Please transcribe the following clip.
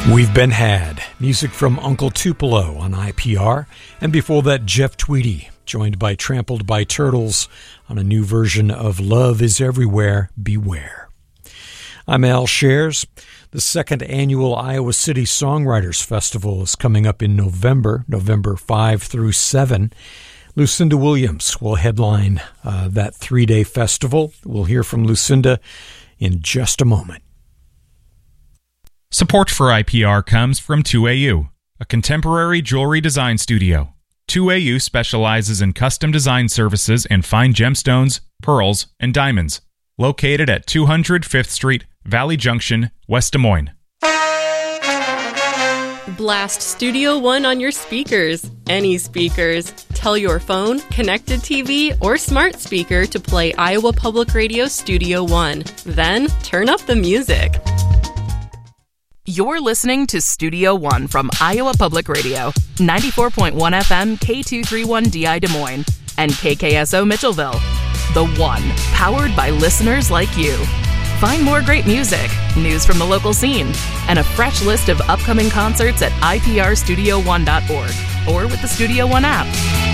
We've Been Had, music from Uncle Tupelo on IPR, and before that Jeff Tweedy, joined by Trampled by Turtles on a new version of Love is Everywhere, Beware. I'm Al Shares. The second annual Iowa City Songwriters Festival is coming up in November 5 through 7. Lucinda Williams will headline that three-day festival. We'll hear from Lucinda in just a moment. Support for IPR comes from 2AU, a contemporary jewelry design studio. 2AU specializes in custom design services in fine gemstones, pearls, and diamonds. Located at 200 5th Street, Valley Junction, West Des Moines. Blast Studio One on your speakers. Any speakers. Tell your phone, connected TV, or smart speaker to play Iowa Public Radio Studio One. Then turn up the music. You're listening to Studio One from Iowa Public Radio, 94.1 FM K231DI Des Moines, and KKSO Mitchellville. The One, powered by listeners like you. Find more great music, news from the local scene, and a fresh list of upcoming concerts at iprstudio1.org or with the Studio One app.